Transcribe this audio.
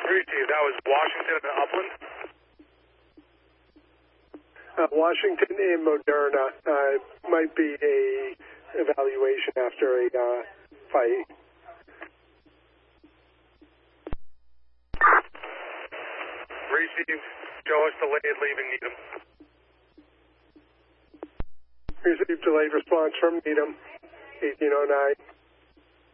Received. That was Washington and Upland. Washington and Moderna might be a evaluation after a fight. Received. Show us delayed leaving Needham. Received delayed response from Needham, 1809.